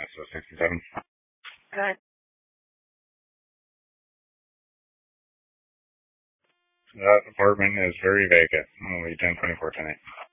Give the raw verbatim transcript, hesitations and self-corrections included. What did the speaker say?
S O sixty-seven. Good. That apartment is very vacant. Only ten twenty-four tonight.